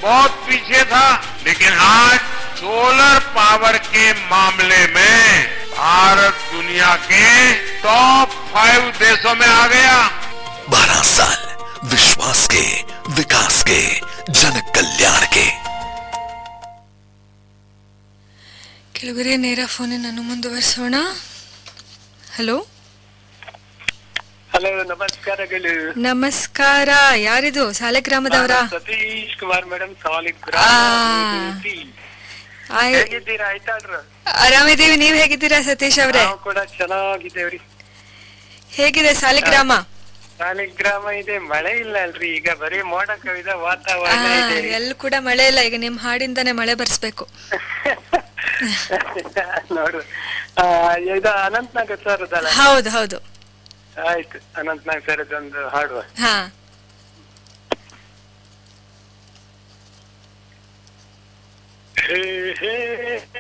बहुत पीछे था, लेकिन आज सोलर पावर के मामले में भारत दुनिया के टॉप 5 देशों में आ गया। 12 साल विश्वास के, विकास के, जन कल्याण के। ಕೆಲವರೇ ನೇರ ಫೋನನ್ನು ಮುಂದುವರಿಸೋಣ. ಹಲೋ ಹಲೋ, ನಮಸ್ಕಾರಗಳು. ನಮಸ್ಕಾರ. ಯಾರಿದು? ಸಾಲಿಗ್ರಾಮದವರ? ಸತೀಶ್ ಕುಮಾರ್ ಮೇಡಮ್, ಸಾಲಿಗ್ರಾಮ. ಹೇಗಿದ್ದೀರಾ? ಆಯ್ತಾಳ್ರ? ಆರಾಮಿದ್ದೀವಿ. ನೀವ್ ಹೇಗಿದ್ದೀರಾ ಸತೀಶ್ ಅವ್ರೆ? ನಾವು ಕೂಡ ಚೆನ್ನಾಗಿದ್ದೇವ್ರಿ. ಹೇಗಿದೆ ಸಾಲಿಗ್ರಾಮ? ಸಾಲಿಗ್ರಾಮ ಇದೆ, ಮಳೆ ಇಲ್ಲ ಅಲ್ರಿ. ಈಗ ಬರೀ ಮೋಡ ಕವಿದ ವಾತಾವರಣ ಇದೆ. ಎಲ್ಲಿ ಕೂಡ ಮಳೆ ಇಲ್ಲ. ಈಗ ನಿಮ್ ಹಾಡಿಂದಾನೆ ಮಳೆ ಬರ್ಸ್ಬೇಕು. ನೋಡು, ಇದು ಅನಂತನಾಗ್ ಸರ್ ಅದಲ್ಲ? ಹೌದು ಹೌದು. ಆಯ್ತು, ಅನಂತನಾಗ್ ಸರ್ ಒಂದು ಹಾಡುವ. ಹಾ. ಹೇ ಹೇ